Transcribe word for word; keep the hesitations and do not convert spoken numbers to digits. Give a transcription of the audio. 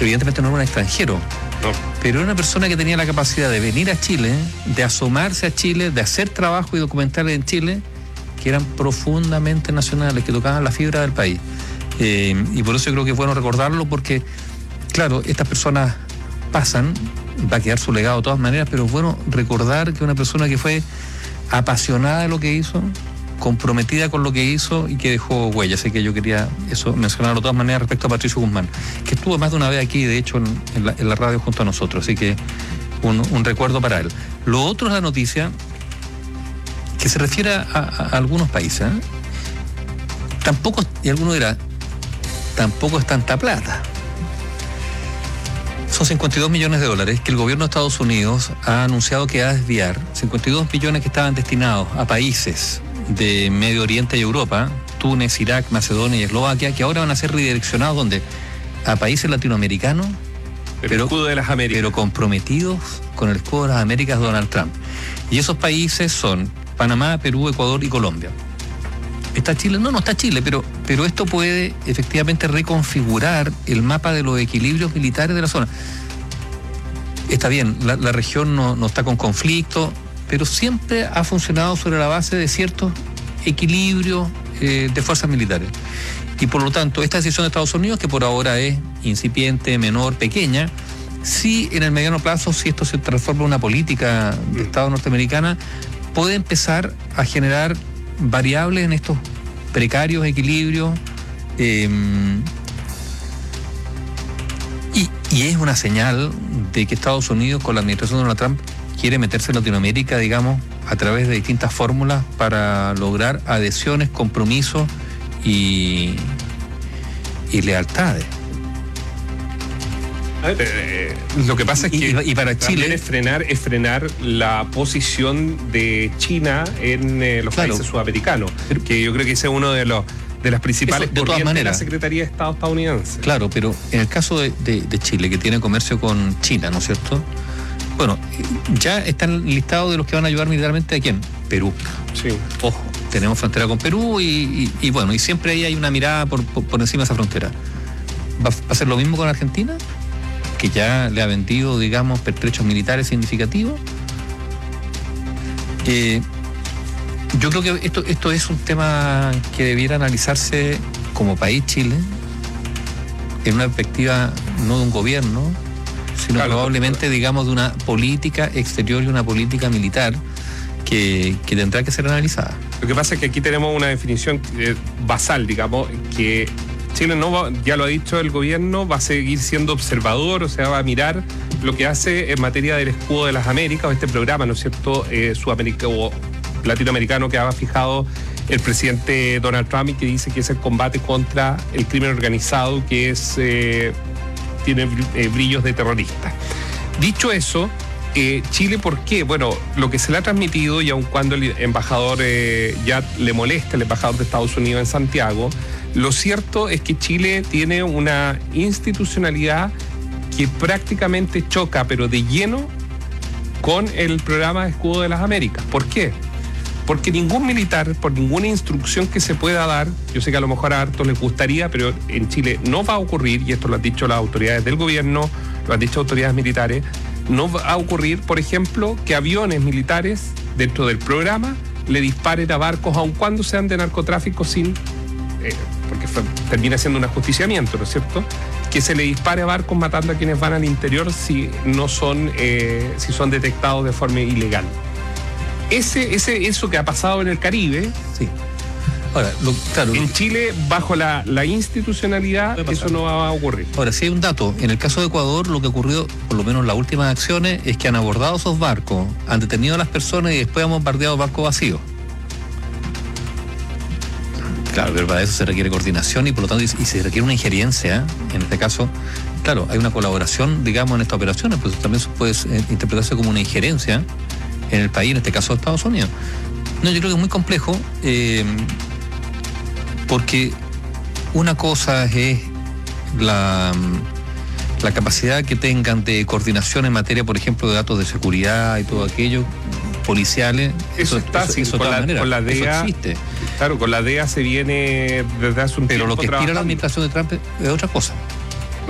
evidentemente no era un extranjero, no. Pero era una persona que tenía la capacidad de venir a Chile, de asomarse a Chile, de hacer trabajo y documentales en Chile, que eran profundamente nacionales, que tocaban la fibra del país. Eh, y por eso yo creo que es bueno recordarlo, porque, claro, estas personas pasan, va a quedar su legado de todas maneras, pero es bueno recordar que una persona que fue apasionada de lo que hizo, comprometida con lo que hizo y que dejó huella. Así que yo quería eso mencionarlo de todas maneras respecto a Patricio Guzmán, que estuvo más de una vez aquí, de hecho, en, en, la, en la radio junto a nosotros. Así que un, un recuerdo para él. Lo otro es la noticia que se refiere a, a, a algunos países. ¿eh? Tampoco, y alguno dirá, tampoco es tanta plata. Son cincuenta y dos millones de dólares que el gobierno de Estados Unidos ha anunciado que va a desviar. cincuenta y dos millones que estaban destinados a países de Medio Oriente y Europa, Túnez, Irak, Macedonia y Eslovaquia, que ahora van a ser redireccionados donde a países latinoamericanos, el pero, escudo de las Américas, pero comprometidos con el escudo de las Américas de Donald Trump. Y esos países son Panamá, Perú, Ecuador y Colombia. ¿Está Chile? No, no está Chile, pero, pero esto puede efectivamente reconfigurar el mapa de los equilibrios militares de la zona. Está bien, la, la región no, no está con conflicto, pero siempre ha funcionado sobre la base de ciertos equilibrios eh, de fuerzas militares. Y por lo tanto, esta decisión de Estados Unidos, que por ahora es incipiente, menor, pequeña, sí en el mediano plazo, si esto se transforma en una política de Estado norteamericana, puede empezar a generar variables en estos precarios equilibrios eh, y, y es una señal de que Estados Unidos con la administración de Donald Trump quiere meterse en Latinoamérica, digamos, a través de distintas fórmulas para lograr adhesiones, compromisos y, y lealtades. A ver, eh, lo que pasa es que y, y para Chile es frenar es frenar la posición de China en eh, los claro, países sudamericanos, pero, que yo creo que ese es uno de los de las principales eso, de todas maneras, de la Secretaría de Estado estadounidense. Claro, pero en el caso de, de, de Chile, que tiene comercio con China, ¿no es cierto? Bueno, ya están listados de los que van a ayudar militarmente, ¿a quién? Perú. Sí. Ojo, tenemos frontera con Perú y, y, y bueno, y siempre ahí hay una mirada por, por, por encima de esa frontera. ¿Va a hacer lo mismo con Argentina? Que ya le ha vendido, digamos, pertrechos militares significativos. Eh, yo creo que esto, esto es un tema que debiera analizarse como país Chile, en una perspectiva no de un gobierno, sino claro, probablemente, claro. digamos, de una política exterior y una política militar que, que tendrá que ser analizada. Lo que pasa es que aquí tenemos una definición eh, basal, digamos, que Chile no va, ya lo ha dicho el gobierno, va a seguir siendo observador, o sea, va a mirar lo que hace en materia del escudo de las Américas, o este programa, ¿no es cierto?, eh, sudamericano o latinoamericano que ha fijado el presidente Donald Trump y que dice que es el combate contra el crimen organizado, que es eh, tiene eh, brillos de terrorista. Dicho eso, eh, Chile, ¿por qué? Bueno, lo que se le ha transmitido, y aun cuando el embajador eh, ya le molesta, el embajador de Estados Unidos en Santiago, lo cierto es que Chile tiene una institucionalidad que prácticamente choca, pero de lleno, con el programa de Escudo de las Américas. ¿Por qué? Porque ningún militar, por ninguna instrucción que se pueda dar, yo sé que a lo mejor a hartos les gustaría, pero en Chile no va a ocurrir, y esto lo han dicho las autoridades del gobierno, lo han dicho autoridades militares, no va a ocurrir, por ejemplo, que aviones militares dentro del programa le disparen a barcos, aun cuando sean de narcotráfico, sin... Eh, porque fue, termina siendo un ajusticiamiento, ¿no es cierto?, que se le dispare a barcos matando a quienes van al interior si no son, eh, si son detectados de forma ilegal. Ese, ese, eso que ha pasado en el Caribe, sí. Ahora, lo, claro, en Chile, bajo la, la institucionalidad, eso no va a ocurrir. Ahora, si hay un dato, en el caso de Ecuador, lo que ha ocurrido, por lo menos en las últimas acciones, es que han abordado esos barcos, han detenido a las personas y después han bombardeado barcos vacíos. Claro, pero para eso se requiere coordinación y por lo tanto y se requiere una injerencia, ¿eh? En este caso, claro, hay una colaboración, digamos, en estas operaciones, pues también puede interpretarse como una injerencia en el país, en este caso Estados Unidos. No, yo creo que es muy complejo, eh, porque una cosa es la, la capacidad que tengan de coordinación en materia, por ejemplo, de datos de seguridad y todo aquello, policiales. Eso, eso está, eso, sí, eso con, la, manera, con la D E A. Eso existe. Claro, con la D E A se viene desde hace un Pero tiempo. Pero lo que tira la administración de Trump es otra cosa.